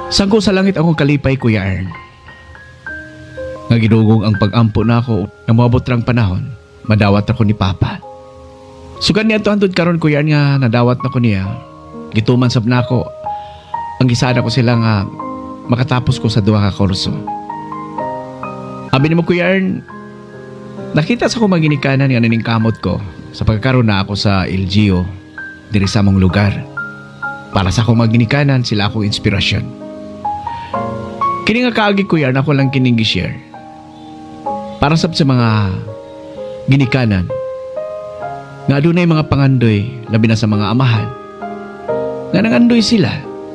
Sangko sa langit akong kalipay, Kuya Ern. Nga gidugong ang pag-ampo na ako nga moabot rang panahon, madawat ako ni Papa. Sugan niya to antod karon, Kuya Ern, nga nadawat na ko niya. Gituman sab na ako. Ang gisada ko sila nga makatapos ko sa duha ka kurso. Abi ni mo, Kuya Ern, nakita sa akong maginikanan nga naning kamot ko sa pagkakaroon na ako sa LGU diri sa among lugar. Para sa akong maginikanan, sila akong inspirasyon. Kini nga kaagi, Kuya Ern, ako lang kining gi-share. Para sa mga ginikanan nga adunay mga pangandoy, labi na sa mga amahan, nga nangandoy sila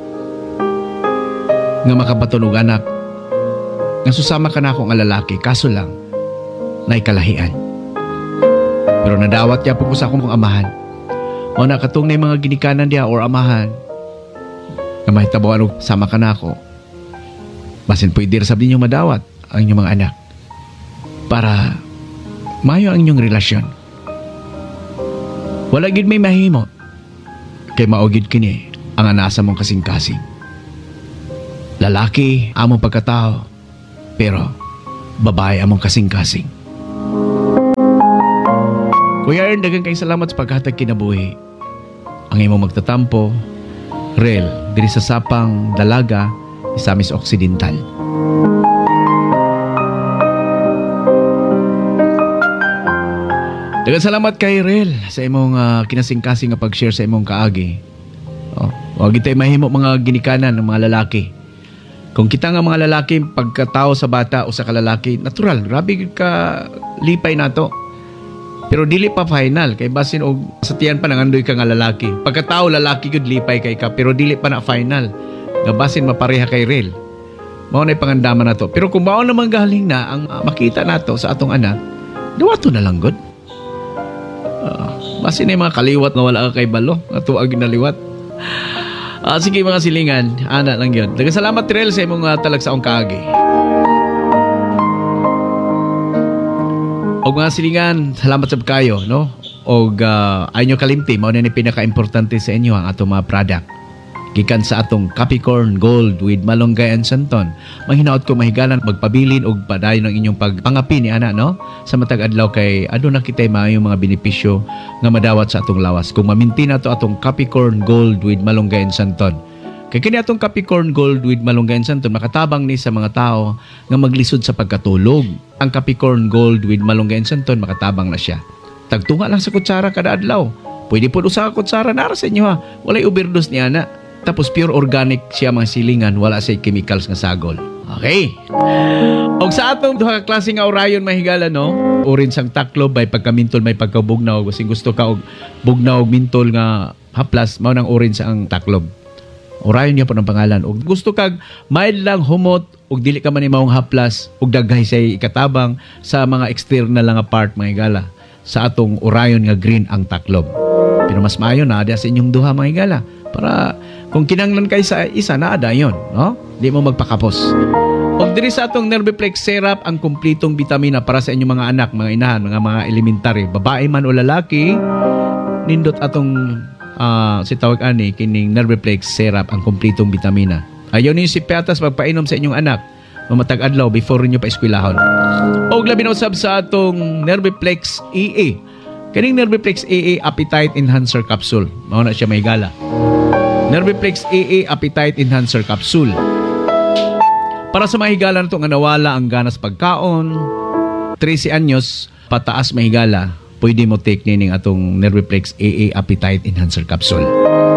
nga makapatunog anak nga susama ka na ako nga lalaki, kaso lang na ikalahian. Pero nadawat niya po ko sa akong amahan. O nakatong na mga ginikanan niya or amahan na mahitabawan o sama ka na ako. Basin po idir sabi niyo madawat ang inyong mga anak para mayo ang inyong relasyon. Wala gid may mahimo kay maugid kini ang anasa mong kasing-kasing. Lalaki among pagkatao, pero babae among kasing-kasing. Kuya Ern, daghang kayong salamat sa paghatag kinabuhi. Ang imong magtatampo, Rel, diri sa Sapang Dalaga, Misamis Occidental. Daghang salamat kay Rel sa imong kinasing-kasing nga pag-share sa imong kaagi. Wag itay mahimo mga ginikanan ng mga lalaki. Kung kita nga mga lalaki, pagkatao sa bata o sa kalalaki, natural, grabe ka lipay nato. Pero dili pa final, kay basin og sa tiyan pa nangandoy ka nga lalaki. Pagkatao lalaki gud lipay kay ka, pero dili pa na final. Nga basin mapareha kay Rel. Mao na pangandaman nato. Pero kung mao naman galing na ang makita nato sa atong anak, duwato na lang gud. Basin na mga kaliwat nga wala ka kay balo, nga tuag na liwat. Sige mga silingan, ana lang yun. Daghang salamat, Rel, sa imong talagsaong kaagi. Og mga silingan, salamat sa kayo, no? Og aynyo kalimti, mao na ni pinaka-importante sa inyo ang atong mga product. Gikan sa atong Capricorn Gold with Malunggay and Santon. Manghinaot ko mahigalan magpabilin og padayon ng inyong pagpangapi ni ana, no? Sa matag adlaw kay aduna kitay maayo mga benepisyo nga madawat sa atong lawas kung maminti nato atong Capricorn Gold with Malunggay and Santon. Kay kini atong Capricorn Gold with Malunggay and Santon makatabang ni sa mga tao nga maglisod sa pagkatulog. Ang Capricorn Gold with Malunggay and Santon makatabang na siya. Tagtunga lang sa kutsara kada adlaw. Pwede po usa ka kutsara nara sa inyo ha. Walay overdose ni ana. Tapos pure organic siya mga silingan, wala say chemicals nga sagol. Okay. Og sa atong duha ka klase nga orayon mahigala, no? Urin sang taklob by pagkamintol may pagkabugnaw, kasi gusto ka og bugnaw og mintol nga haplas, mao nang urin sa ang taklob. Orayon niya po ng pangalan. Og gusto kag mild lang humot og dili ka man imong haplas og daghay say ikatabang sa mga external nga part mahigala. Sa atong orayon nga green ang taklob. Pero mas maayo na ada sa inyong duha mahigala para kung kinanglan kay sa isa na ada yon, no? Di mo magpakapos. Og diri sa atong Nerviplex syrup ang kumpletong bitamina para sa inyong mga anak, mga inahan, mga elementary, babae man o lalaki, nindot atong si tawag ani kining Nerviplex syrup ang kumpletong bitamina. Ayaw niyo si piatas magpainom sa inyong anak mamatag adlaw before niyo pa eskwelahon. Og labi na usab sa atong Nerviplex EA. Kining Nerviplex EA Appetite Enhancer Capsule. Mao na siya mahigala. Nerviplex AA Appetite Enhancer Capsule. Para sa mahigala na ito nga nawala ang ganas pagkaon, 13 anyos, pataas mahigala, pwede mo take nining atong Nerviplex AA Appetite Enhancer Capsule.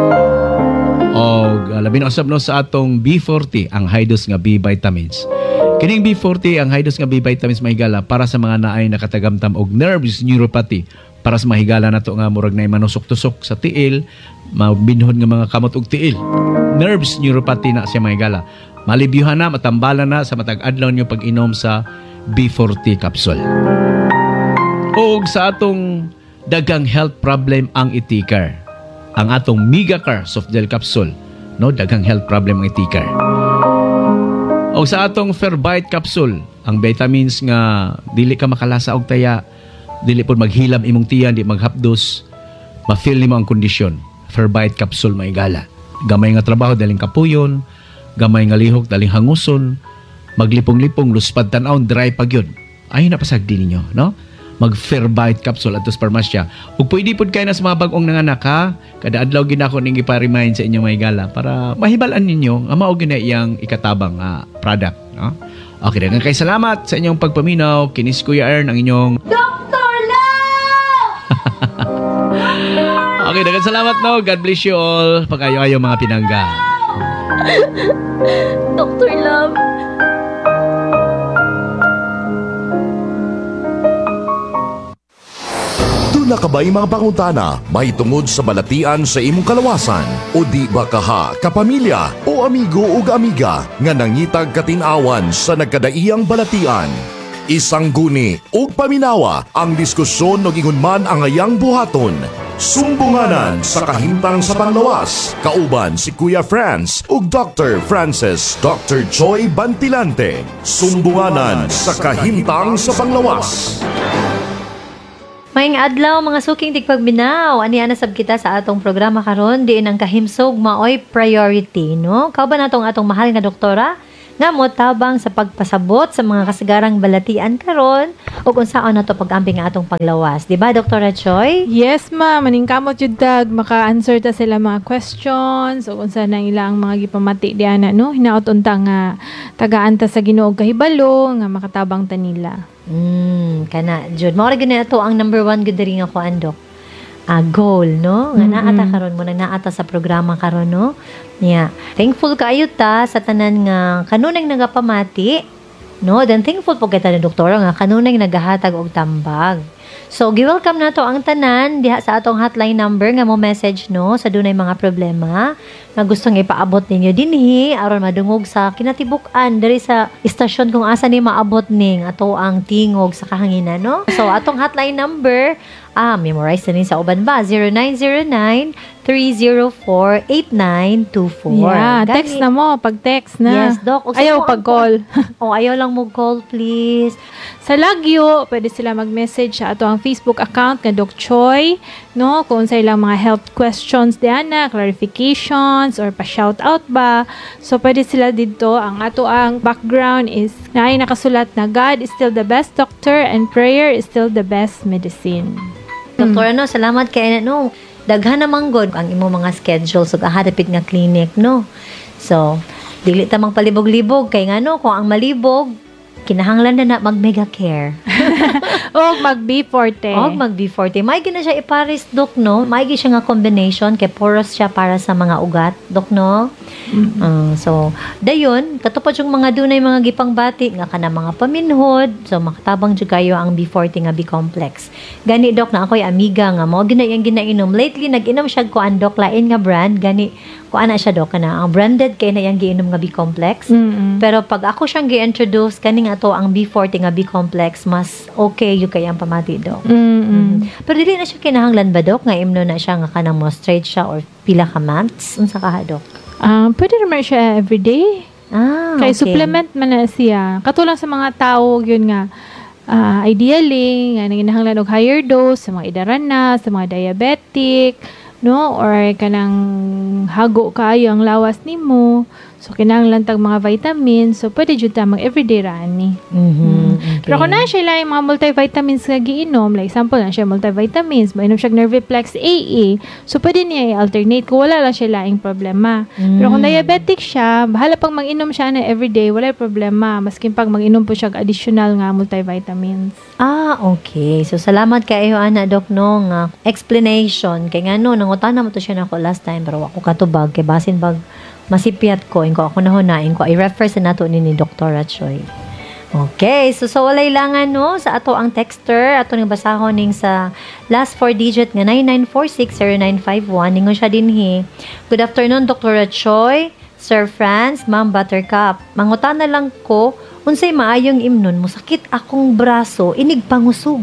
O labi na usab no sa atong B40, ang high dose nga B vitamins. Kining B40, ang high dose nga B vitamins mahigala para sa mga naay nakatagamtam og nerves neuropathy. Para sa mahigala na to nga murag na manusok-tusok sa tiil, mabinhon nga mga kamot og tiil. Nerves neuropathy na siya mahigala. Malibyuhan na, matambalan na sa matag adlaw niyo pag-inom sa B40 capsule. O sa atong dagang health problem ang itikar. Ang atong Megacar soft gel capsule, no, dagang health problem ang itikar. O sa atong Ferbite capsule, ang vitamins nga dili ka makalasa og taya, dili po maghilab imong tiyan, di maghapdos, ma-feel nimo ang kondisyon. Ferbite capsule maigala. Gamay nga trabaho daling kapuyon, gamay nga lihok daling hanguson, maglipong-lipong luspad tan-aw dry pag yun. Ay napasagdi ninyo, no? Mag Fairbyte capsule ato sa parmasya. Ug pwede pud kay na sa mga bag-ong nanganak ha. Kada adlaw ginako ning ipa-remind sa inyong mga higala para mahibalan ninyo ang mao gyud na iyang ikatabang product, no? Okay, daghang kay salamat sa inyong pagpaminaw. Kinis Kuya Ern ang inyong Dr. Love! Okay, daghang salamat no. God bless you all. Pag-ayo-ayo mga pinangga. Dr. Love. Na kabay mga pangutana, may tungod sa balatian sa imong kalawasan o di ba kaha, kapamilya o amigo o amiga nga nangitag katinawan sa nagkadaiyang balatian. Isang guni o paminawa ang diskusyon o gingunman ang ayang buhaton. Sumbunganan sa kahimtang sa panglawas, kauban si Kuya Franz ug Dr. Francis Dr. Joy Bantilante. Sumbunganan sa kahimtang sa panglawas. Maayong adlaw mga suking tigpagminaw. Aniya na sab kita sa atong programa karon, diin ang kahimsog maoy priority, no? Kauban natong atong mahal nga doktora nga motabang sa pagpasabot sa mga kasagaran balatian karon ug unsaon nato pag-amping nga atong paglawas. Di ba, Dr. Choy? Yes, ma'am. Maningkamot jud dag maka-answer ta sila mga questions o unsa nang ilang mga gipamati diana, no? Hinaot unta nga tagaan ta sa Ginoo kahibalo nga makatabang ta nila. Kana jud. Mao ra gyud na ito ang number 1 gud diri nga kuan, Dok. Goal, no? Nga naata karon mo, naata sa programa karon, no? Yeah. Thankful kaayo ta sa tanan nga kanunay nagapamati, no? Then thankful po kita ni doktora nga kanunay nagahatag og tambag. So, gi-welcome nato ang tanan diha sa atong hotline number nga mo message, no? Sa dunay mga problema nga gustong ipaabot ninyo dinhi aron madungog sa kinatibuk-an diri sa istasyon kung asa ni maabot ning ato ang tingog sa kahanginan, no? So, atong hotline number memorize na rin sa uban ba? 0909-304-8924. Yeah, text na mo. Pag-text na. Yes, Doc. Ayaw pag-call. Ayaw lang mo call, please. Sa Lagyo, pwede sila mag-message sa ato ang Facebook account nga Doc Choi, no? Kung sa ilang mga health questions diana, clarifications, or pa-shoutout ba. So, pwede sila dito. Ang ato ang background is na ay nakasulat na God is still the best doctor and prayer is still the best medicine. Doktor, salamat kay no. Daghan namang god ang imo mga schedule so ahadapit nga clinic, no. So, dili ta mang palibog-libog kay ngano kung ang malibog kinahanglan na mag-mega care. O mag-B40. Mag-B40. May gina siya ipares, Dok, no? May gina siya nga combination kay porous siya para sa mga ugat, Dok, no? So, dayon, katupad yung mga dunay mga gipangbati nga kana mga paminhod. So, makatabang jud kayo ang B40 nga B-complex. Gani, Dok, na ako'y amiga nga mo. Ginayang ginainom. Lately, nag-inom siya ko ang Dok, lain nga brand. Gani, kung ana siya, Dok, na ang branded kay na yung giinom nga B-complex. Pero pag ako siyang gi-introduce, kani nga to ang B40 nga B-complex, mas okay yung kayang pamati, Dok. Pero dili na siya kinahanglan ba, Dok? Nga imno na siya nga kanang mo straight siya or pila ka months? Unsa ka, Dok? Pwede naman siya everyday. Kay okay. supplement man na siya. Katulong sa mga tao, yun nga, ideally, nga nanginahanglan og higher dose sa mga idaran na, sa mga diabetic, no? Or kanang hago kayo ang lawas nimo. So, kinahanglan tag mga vitamins. So, pwede jud ta mag everyday rani. Okay. Pero kung na siya lang yung mga multivitamins nga giinom, like example na siya multivitamins, mainom siya Nerviplex AA, so pwede niya i-alternate kung wala lang siya laing problema. Pero kung diabetic siya, bahala pang mag-inom siya na everyday, wala problema. Maskin pag mag-inom po siya additional nga multivitamins. Okay. So, salamat kayo, Ana, Dok, no, nga explanation. Kaya nga, no, nangutana mo to siya nako last time, pero ako katubag, kay basin bag masipiat ko, inko ako nahunain ko, i-refer sa nato ni Dr. Choy. Okay, so walay langan, no, sa ato ang texter, ato nang basahon ning sa last 4 digit nga 99460951, ningon siya dinhi. Good afternoon, Dr. Choy, Sir Franz, Ma'am Buttercup. Mangutana lang ko, unsay maayong imnon mo, sakit akong braso, inig pangusog.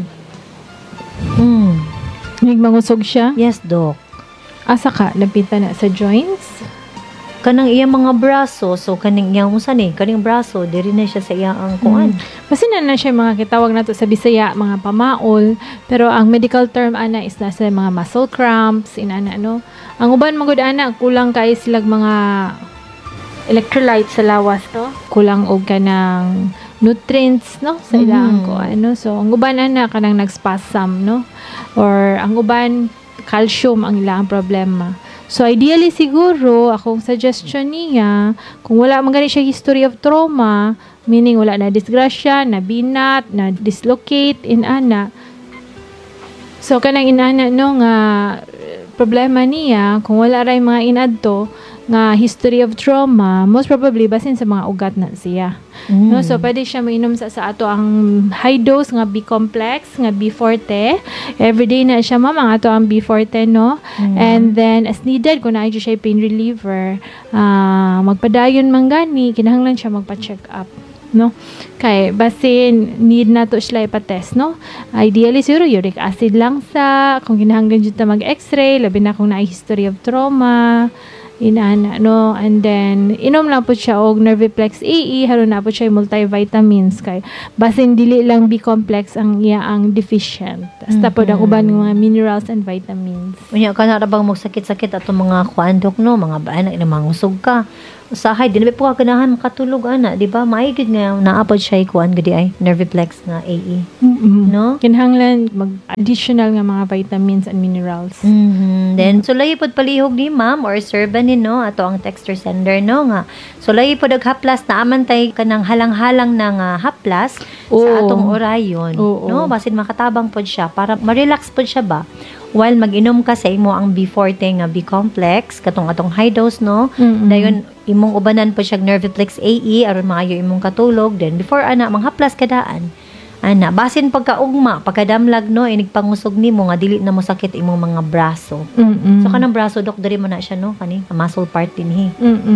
Nagmangusog siya? Yes, Doc. Asa ka? Lapitan na sa joints? Kanang iyang mga braso, so kaning iyang usan kaning braso, diri na siya sa iyang kuan. Kasi na siya mga kitawag nato sa Bisaya, mga pamaol, pero ang medical term ana is nasa mga muscle cramps, inana, no? Ang uban magud ana, kulang kay silag mga electrolytes sa lawas, no? Kulang og kanang nutrients, no? Sa ilang ko, ano. So, ang uban ana kanang nagspasm, no? Or ang uban calcium ang ilang problema. So, ideally siguro, akong suggestion niya, kung wala man gani siya history of trauma, meaning wala na disgrasya, na binat, na dislocate, inana. So, kanang inana, no, nga problema niya, kung wala ray mga inadto, nga history of trauma, most probably basin sa mga ugat na siya. No, so pwede siya mainom sa ato ang high dose nga B-complex nga B-forte. Everyday na siya ma'am ang ato ang B-forte, no. And then as needed kung naay siya pain reliever, magpadayon man gani kinahanglan siya magpa-check up, no. Kay basin need na to sila ipa-test, no. Ideally siguro uric acid lang sa kung kinahanglan jud ta mag-x-ray labi na kung naay history of trauma inana, no. And then inom lang po siya og Nerviplex AE, haron na po siya multivitamins kay basin dili lang B-complex ang iya ang deficient. Basta po ang uban ng mga minerals and vitamins. Unya ka na ra bang magsakit-sakit ato mga kuandok, no, mga bana ina mga usog ka. Usahay din po ka ganahan makatulog ana, di ba? Maigid nga naapod siya kuan gudi ay Nerviplex nga AE. No? Kinahanglan mag-additional nga mga vitamins and minerals. Then sulay pod palihog ni ma'am or sir ba ni, no, ato ang texter sender, no, nga sulay pod og haplas na amantay kanang halang-halang na nga haplas sa atong orayon, no, basin makatabang pod siya para ma-relax pod siya ba while mag-inom ka sa imo ang B-forte nga B-complex katong atong high dose, no. Dayon imong ubanan po siya Nerviplex AE aron maayo imong katulog. Then before ana manghaplas kadaan ana basin pagkaugma pagkadamlag, no, inig pangusog nimo nga dili na mo sakit imong mga braso. So kanang braso dok diri mo na siya, no, kani muscle part dinhi.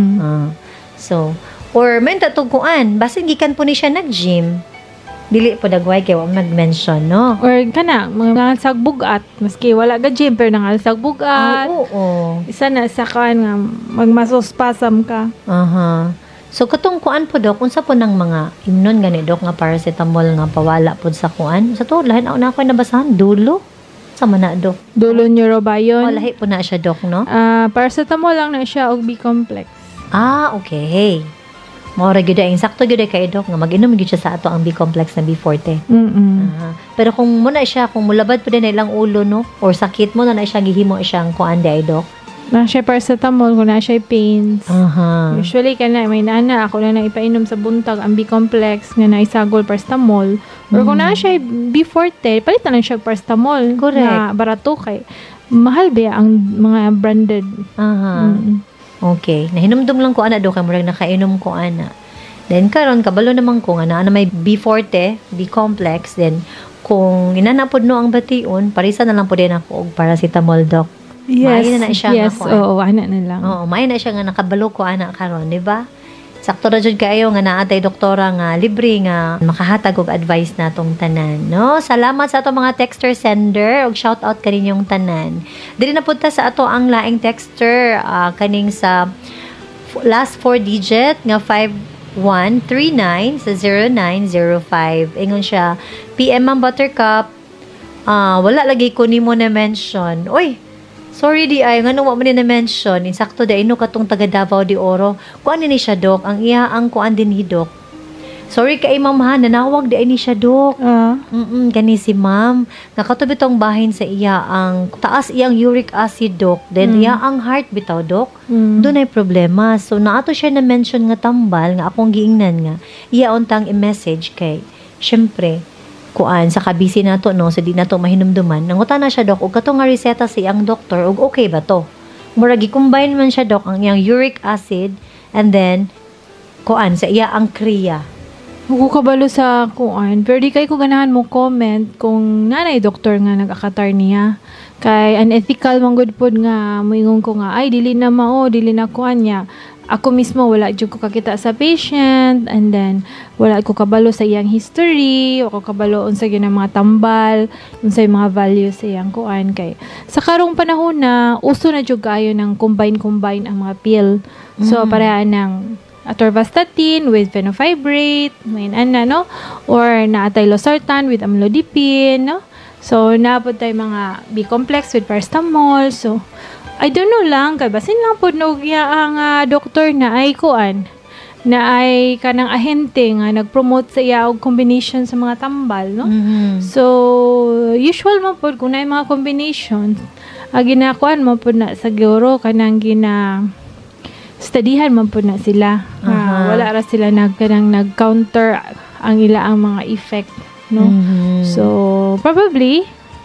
So or men tatuguan basin gikan po ni siya nag-gym dili po dagway kay wa nag-mention, no. Or kana mga sagbugat maski wala ga gym pero nangal sagbugat. Oo. Isa na sa kan nga magmasospasm ka. So katong kuan po dok unsa po nang mga imnon gani dok nga paracetamol nga pawala pod sa kuan sa to lahin na ako nabasahan dulo sa mana dok. Dulo neurobion. Lahi po na siya dok, no. Paracetamol lang na siya og B-complex. Okay. Maura gyud ay sakto gyud kay dok nga mag-inom gyud siya sa ato ang B-complex na B-forte. Pero kung muna siya kung mulabad po din na ilang ulo, no, or sakit mo na siya gihimo siyang kuan di dok. Na siya paracetamol kung na siya pains. Usually kana may nana ako na ipainom sa buntag ang B-complex nga naisagol paracetamol. Or kung na siya B-forte, palitan lang siya paracetamol. Correct. Na barato kay mahal ba ang mga branded. Okay. Nahinumdum lang ko ana do kay murag nakainom ko ana. Then karon kabalo naman ko nga na may B-forte, B-complex, then kung inanapod no ang bation, parisa na lang po din ako og paracetamol dok. Yes. May na siya yes. nga Oo, ana na lang. Oo, may na siya nga nakabalo ko ana karon, di ba? Sakto ra jud kayo nga naatay doktora nga libre nga makahatag og advice natong tanan, no. Salamat sa ato mga texter sender og shout out kaninyong tanan. Diri na punta sa ato ang laing texter kaning sa last 4 digit nga 5139 sa 0905. Ingon siya, PM Ma'am Buttercup, wala lagi ko nimo na mention. Oy, sorry di ay, nga nung mo na mention, insakto di ay no katong taga Davao de Oro. Kuan ni siya dok, ang iya ang kuan din ni dok. Sorry kay ma'am ha, nanawag di ay ni siya dok. Kani si ma'am, nakatubi tong bahin sa iya ang taas iyang uric acid dok. Then iya ang heart bitaw dok. Doon ay problema. So naato siya na mention nga tambal nga akong giingnan nga. Iya untang i-message kay. Syempre, kuan sa kabisi nato, no, so di nato mahinumduman nangutan na siya dok og kato nga reseta sa iyang doktor og okay ba to, murag i-combine man siya dok ang iyang uric acid and then kuan sa iya ang kriya. Huwag ko kabalo sa kuan pero di kay ko ganahan mo comment kung nanay doktor nga nag-akatar niya kay unethical man good pod nga moingon ko nga ay dili na mao dili na kuan niya. Ako mismo wala jud ko kakita sa patient and then wala ko kabalo sa iyang history, o ko kabalo unsa gyud ang mga tambal, unsa yung mga values sa iyang kuan kay. Sa karong panahon na uso na jud kayo ng combine ang mga pill. So parehaan ng atorvastatin with fenofibrate, may ana no, or naatay losartan with amlodipine, no. So naapod tay mga B-complex with paracetamol. So I don't know lang, kay basin lang po no, ang doktor na ay kuan, na ay kanang ahente nga nag-promote sa iya og combination sa mga tambal, no? So, usual man po kung na mga combination, ginakuan mo po na sa guro kanang studyhan man po na sila. Wala ra sila nag-counter ang ang mga effect, no? So, probably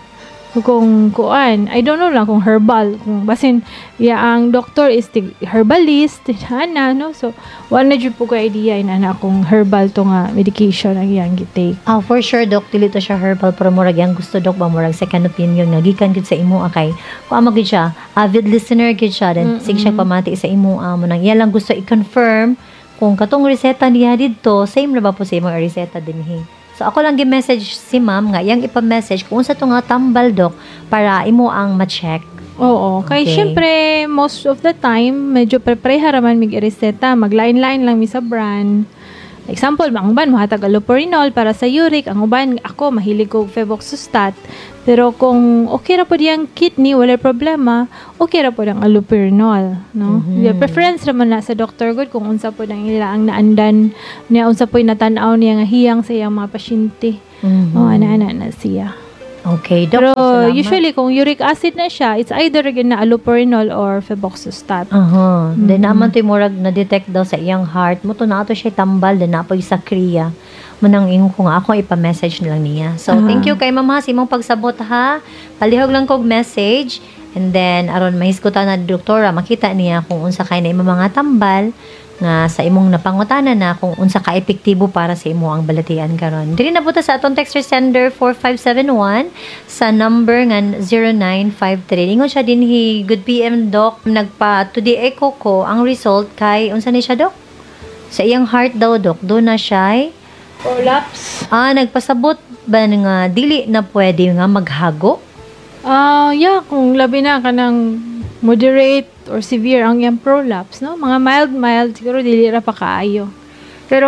kung kuan, I don't know lang kung herbal, kung basin ang doctor is herbalist ana, no? So wala jud po ko idea ina kung herbal to nga medication ang iyang gitake. For sure, Doc, dili to siya herbal, pero murag yang gusto, Doc, ba murag second opinion nga gikan gid sa imo kay kung amo gid siya avid listener gid siya, then sig siya pamati sa imo mo nang iya lang gusto i-confirm kung katong reseta niya didto same ra ba po sa imong reseta dinhi. So, ako lang gi-message si ma'am nga, yang ipa-message kung sa to nga tambal, Doc, para imo ang ma-check. Oo. Kay syempre, most of the time, medyo pre-preha raman mig-reseta. Mag-line-line lang mi sa brand. Example, ang uban, mahatag allopurinol para sa uric. Ang uban, ako, mahilig ko febuxostat. Pero kung okay ra po diyang kidney, wala problema, okay ra po diyang allopurinol. No? Preference naman na sa doctor good kung unsa po nang ila ang naandan niya, unsa po natanaw niya nga hiyang sa iyang mga pasyente. Ana-ana na siya. Okay, Doc. Pero salamat. usually, kung uric acid na siya, it's either again na allopurinol or febuxostat. Then naman to murag na-detect daw sa iyang heart mo to na ato siya tambal, then napoy sa kriya. Manang ing kung ako ipa-message na lang niya. So, thank you kay Mama sa imong pagsabot ha. Palihog lang kog message. And then, aron mahisgutan na doktora, makita niya kung unsa kay na imong mga tambal nga sa imong napangutana na kung unsa ka epektibo para sa imo ang balatian karon. Diri na buta sa atong texter sender 4571 sa number nga 0953. Ingon siya dinhi, good PM Doc, nagpa to the echo ko ang result kay unsa ni siya, Doc? Sa iyang heart daw, Doc, do na siya Prolapse. nagpasabot ba nga dili na pwede nga maghago? Yeah, kung labi na ka ng moderate or severe ang yung prolapse, no? Mga mild, siguro dili ra pa kaayo. Pero,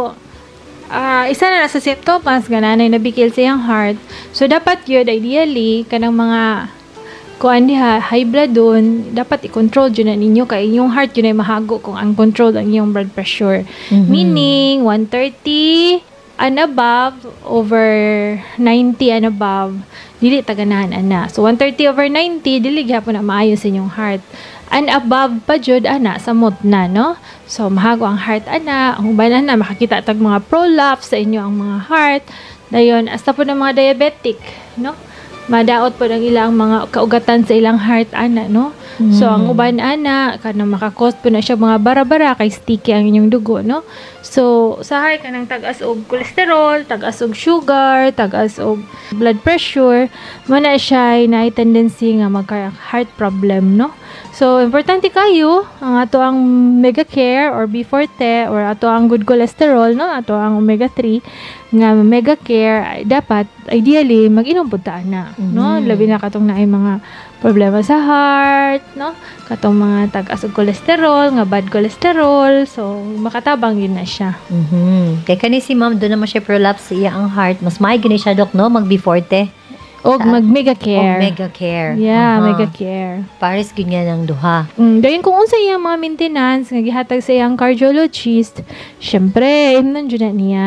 isa na sa symptoms, gananay nabikil sa iyang heart. So, dapat yun, ideally, kanang mga kuan diha, high blood dun, dapat i-control dyan na ninyo, kaya inyong heart yun ay mahago kung uncontrolled ang iyong blood pressure. Meaning, 130 and above, over 90 and above, dili taganahan ana. So 130 over 90 dili gyapon na maayo sa inyong heart. And above pa jud ana samot na, no? So mahago ang heart ana, ang uban na makakita tag mga prolapse sa inyo ang mga heart. Dayon hasta po ng mga diabetic, no? Madaot po ng ilang mga kaugatan sa ilang heart ana, no? So ang uban ana kanang makakos po na siya mga bara-bara kay sticky ang inyong dugo, no? So usahay kanang tag-as og cholesterol, tag-as og sugar, tag-as og blood pressure, mana siya na tendency nga magka heart problem, no? So importante kayo ang ato ang Mega Care or B40 or ato ang good cholesterol, no? Ato ang omega 3 nga Mega Care, dapat ideally mag-inom pud ta na, no? Labi na katong naay mga problema sa heart, no? Katong mga tag-as og cholesterol, nga bad cholesterol, so makatabang yun na siya. Kay kani si ma'am do naman siya prolapse iya ang heart, mas may gini siya, Doc, no? Mag B40. Og mag Mega Care. Mega Care. Yeah, Mega Care. Pares ganyan ang duha. Dayon kung unsa iyang mga maintenance nga gihatag sa iyang cardiologist, syempre imnon jud na niya.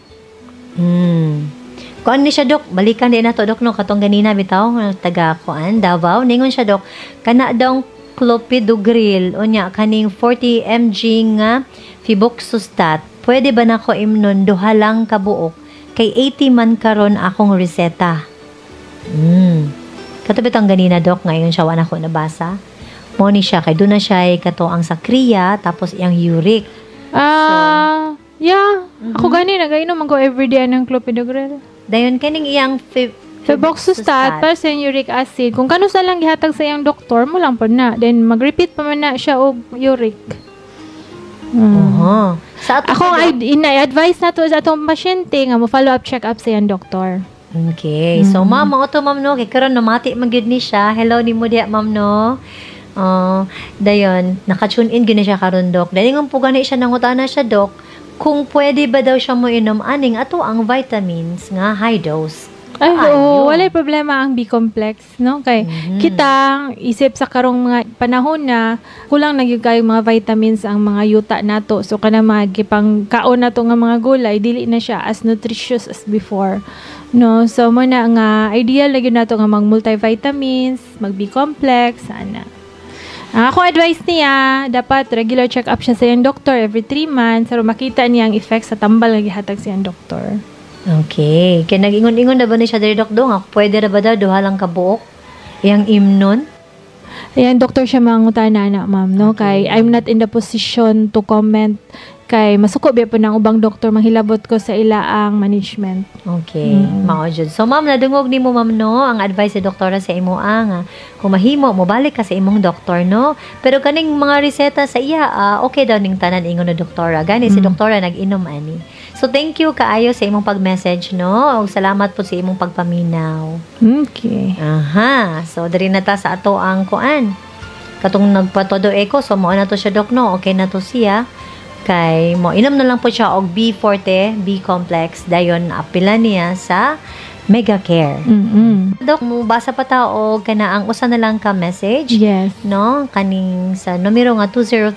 Kuan ni siya, Doc, balikan din nato, Doc, no, katong ganina bitaw taga kuan Davao, ningon siya, Doc, kana daw clopidogrel unya kaning 40 mg nga febuxostat. Pwede ba nako imnon duha lang ka buok kay 80 man karon akong reseta. Katubit ang ganina, Doc, ngayon siya wala ko nabasa. Mo ni siya kay doon na siya kato ang sakriya tapos iyang uric. Yeah. Ako gani nagainom ako everyday ng clopidogrel. Dayon kaning iyang Febuxostat para sa uric acid. Kung kano sa lang gihatag sa iyang doktor mo lang po na. Then mag-repeat pa man na siya og uric. Sa ato ako ina-advise na to sa atong pasyente nga mo follow up check up sa iyang doktor. Okay. So ma'am, mo to ma'am, no, kay karon namati man gyud ni siya. Hello ni mo diha, ma'am, no. Dayon, naka-tune in gyud siya karon, Doc. Dayon po gani siya nangutana siya, Doc, kung pwede ba daw siya mo inom aning ato ang vitamins nga high dose. Ay, Kaayo. walay problema ang B-complex, no? Kay kitang isip sa karong mga panahon na kulang na gyud kayo mga vitamins ang mga yuta nato. So kana magipang kaon nato nga mga gulay, dili na siya as nutritious as before. No, so mo na nga ideal na gyud nato nga mag multivitamins, mag B-complex ana. Ang ako advice niya, dapat regular check-up siya sa iyang doktor every 3 months para makita niya ang effects sa tambal nga gihatag sa iyang doktor. Okay. Kaya nag-ingon-ingon na ba ni siya diri Dok Dong? Pwede ra ba daw duha lang ka buok? Iyang imnon? Ayan, doktor siya mangutana na, ma'am, no? Kay I'm not in the position to comment kay masuko biya po ng ubang doktor manghilabot ko sa ilaang management. Okay. Mao jud. So ma'am, nadungog nimo ma'am no ang advice sa doktora sa imo nga kung mahimo mo balik ka sa imong doktor no. Pero kaning mga reseta sa iya okay daw ning tanan ingon na doktora. Gani si doktora nag-inom ani. So thank you kaayo sa imong pag-message no. Ug salamat po sa imong pagpaminaw. Okay. Aha. So diri na ta sa ato ang kuan. Katong nagpatodo eco so mo na to siya dok no. Okay na to siya. Kay mo inom na lang po siya og B-Forte, B-Complex dayon apila niya sa Mega Care. Dok, mo basa pa ta og kana ang usa na lang ka message Yes. no kaning sa numero nga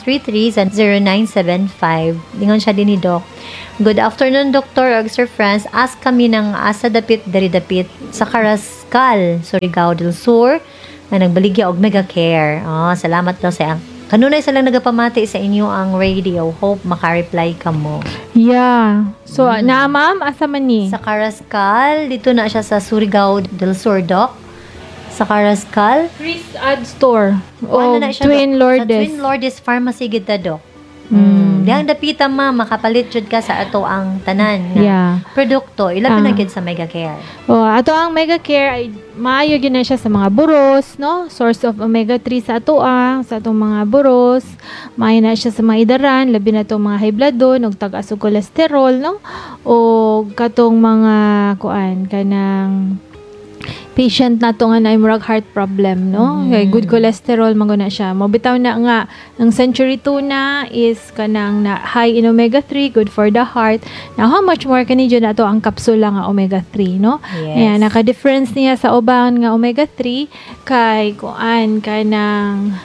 2033-0975 lingon siya din ni Doc. Good afternoon Dr. ug Sir Franz, ask kami ng asa dapit dari dapit sa Carrascal, Surigao del Sur nga nagbaligya og Mega Care. Salamat daw sa kanunay sa lang nagapamati sa inyo ang radio. Hope maka-reply ka mo. Yeah. So, na ma'am, asa man ni? Sa Carrascal, dito na siya sa Surigao del Sur, Doc. Sa Carrascal. Chris Ad Store. Ano O na siya, Twin Doc? Lourdes. Sa Twin Lourdes Pharmacy gita, Doc. Diyang dapita ma, makapalit jud ka sa ato ang tanan nga Yeah. produkto. Ilapin na gid sa Mega Care. Ato ang Mega Care ay maayo gyud na siya sa mga buros, no? Source of omega-3 sa ato sa atong mga buros. Maayo na siya sa mga idaran, labi na itong mga high blood ug tag-aso cholesterol, no? O katong mga kuan kanang patient na to nga na murag heart problem, no? Kay good cholesterol maguna siya. Mabitaw na nga ang Century Tuna is kanang na high in omega-3, good for the heart. Now how much more kani jud nato ang kapsula nga omega-3, no? Yes. Ayan, naka-difference niya sa uban nga omega-3 kay kuan kanang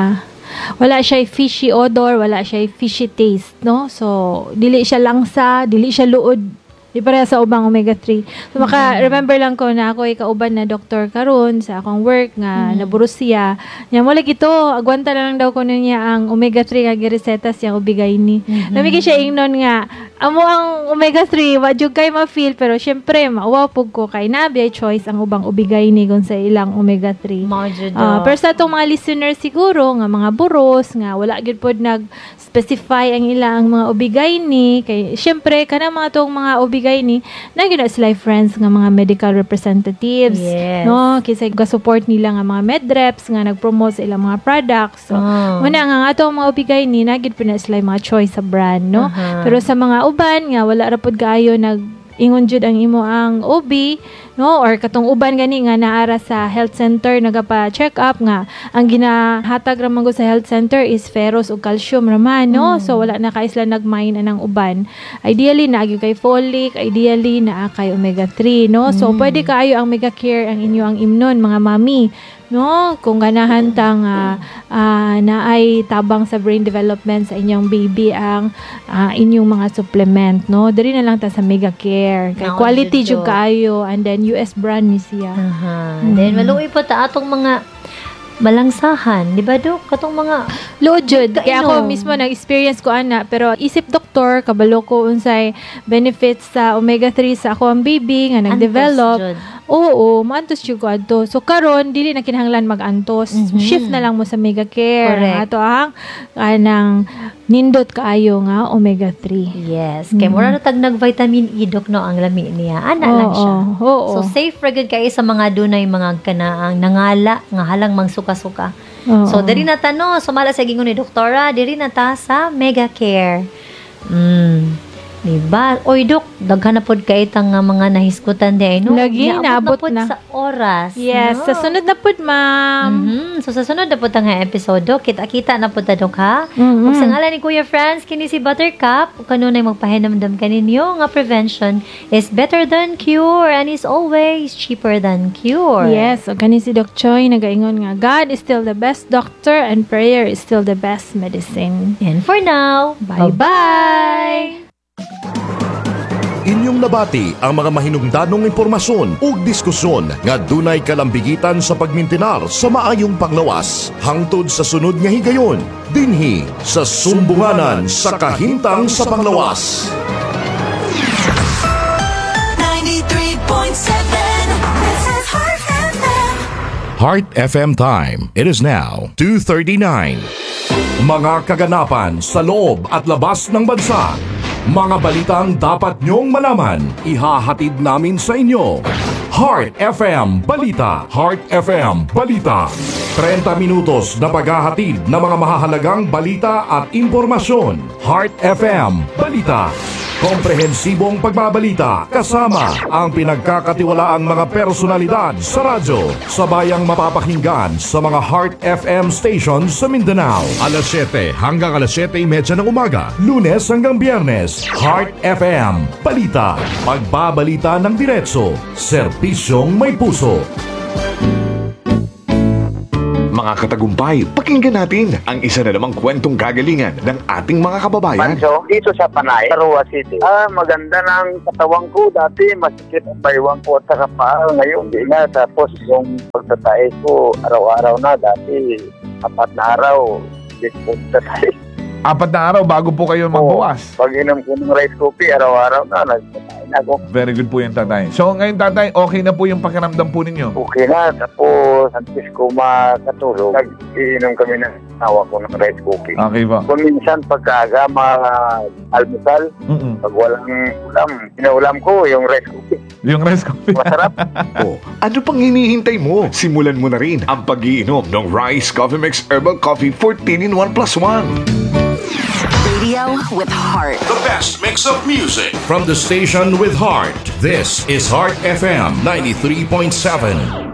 wala siya fishy odor, wala siya fishy taste, no? So dili siya langsa, dili siya luod. Di pareha sa ubang omega-3. So, remember lang ko na ako ay kauban na doktor karon sa akong work nga naburos siya. Nya mo lagi ito, agwanta na lang daw ko niya ang omega-3 nga gireseta siya ubigay ni. Namigay siya ingnon nga, amo ang omega-3, wadyo kay ma-feel, pero syempre, mauwapog ko kay nabi ay choice ang ubang ubigay ni kung sa ilang omega-3. Mao jud. Pero sa itong mga listeners siguro, nga mga buros, nga wala gyud pod nag-specify ang ilang mga ubigay ni, kay syempre, kana mga itong mga ubigay ni, na sila friends nga mga medical representatives, Yes. no? Kasi ga-support nila nga mga medreps nga nag-promote sa ilang mga products. So, muna nga atong mga ubigay ni, nagid po na sila mga choice sa brand, no? Pero sa mga uban nga, wala ra pod kaayo ingon jud ang imo ang OB, no, or katong uban gani nga naara sa health center nagapa-check up nga ang ginahatag ra man sa health center is ferrous ug calcium raman, no. So wala na kay sila nagmain anang uban. Ideally na kay folic, ideally na kay omega-3, no. So pwede kaayo ang Mega Care ang inyo ang imnon mga mami, no, kung ganahan tang na ay tabang sa brain development sa inyong baby ang inyong mga supplement, no, diri na lang ta sa Mega Care kay Now, quality dito. jud kaayo and then US brand ni siya. Then maluoy pa ta atong mga balangsahan, di ba Dok? Katong mga Load jud. Kaya ako Kainom. mismo nag-experience ko ana, pero isip doktor kabalo ko unsay benefits sa omega-3 sa ako ang baby nga nag-develop. antos jud. Oo, maantos jud ko adto. So karon dili na kinahanglan mag-antos. Shift na lang mo sa Mega Care. Correct. Ato ang kanang nindot kaayo nga omega-3. Yes. Kay mura na tag nag-vitamin E, Dok, no, ang lami niya. Ana lang siya. Oo. So, safe ra gud kayo sa mga dunay mga kanaang nangala nga halang mangsuka-suka. Oo. So, diri na ta, no, sumala sa gingon ni doktora, diri na ta sa Mega Care. Diba? Oy, Dok, daghan na pod kay itang nga mga nahisgutan di ay, no? Lagi, naabot pod na. sa oras. Yes, no? sa sunod na pod, ma'am. So, sa sunod na po nga episode, kita-kita na po Dok, ha? Mhm. Ug sa ngalan ni Kuya Franz, kini si Buttercup, ug kanunay magpahinamdam kaninyo nga prevention is better than cure and is always cheaper than cure. Yes, o kani si Doc Choi nagaingon nga God is still the best doctor and prayer is still the best medicine. And for now, bye-bye! Inyong nabati ang mga mahinungdanong impormasyon ug diskusyon nga dunay kalambigitan sa pagmintinar sa maayong panglawas hangtod sa sunod nga higayon dinhi sa Sumbunganan sa Kahimtang sa Panglawas. 93.7 This is Heart FM. Heart FM time. It is now 2:39. Mga kaganapan sa loob at labas ng bansa. Mga balitang dapat nyong malaman, ihahatid namin sa inyo. Heart FM Balita. Heart FM Balita. 30 minutos na paghahatid ng mga mahahalagang balita at impormasyon. Heart FM Balita. Komprehensibong pagbabalita kasama ang pinagkakatiwalaang mga personalidad sa radyo. Sabayang mapapakinggan sa mga Heart FM stations sa Mindanao. Alas 7 hanggang alas 7:30 ng umaga. Lunes hanggang Biyernes. Heart FM Balita. Pagbabalita ng diretso. Serbisyong may puso. Mga katagumpay, pakinggan natin ang isa na namang kwentong kagalingan ng ating mga kababayan. Manso, dito sa Panay, Arua City. Maganda ng katawan ko. Dati masikip ang baywang ko at saka paa. Ngayon, di na. Tapos yung pagtatay ko, araw-araw na. Dati, 4 na araw, di ko pagtatay. 4 na araw bago po kayo magbawas. Pag inom ko ng rice coffee, araw-araw na, nagtatay na ako. Very good po yung tatay. So ngayon tatay, okay na po yung pakiramdam po ninyo? Okay na. Tapos, antes ko makatulog, nag-iinom kami ng awa ko ng rice coffee. Okay po. Kung minsan, pagkaaga, almusal, pag walang ulam, pinaulam ko yung rice coffee. Yung rice coffee. Masarap. O, ano pang hinihintay mo? Simulan mo na rin ang pag-iinom ng Rice Coffee Mix Herbal Coffee 14-in-1+1. Radio with heart. The best mix of music from the station with heart. This is Heart FM 93.7.